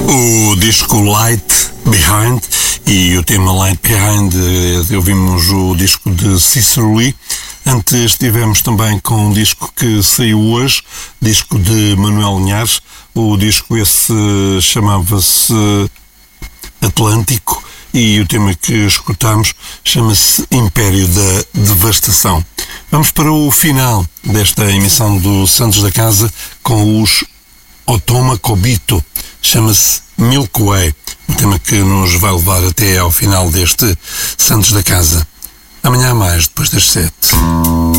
O disco Light Behind e o tema Light Behind, ouvimos o disco de Cicero Lee. Antes estivemos também com um disco que saiu hoje, disco de Manuel Linhares. O disco esse chamava-se Atlântico e o tema que escutamos chama-se Império da Devastação. Vamos para o final desta emissão do Santos da Casa com os Otoma Kobito. Chama-se Milky Way, um tema que nos vai levar até ao final deste Santos da Casa. Amanhã há mais, depois das 7.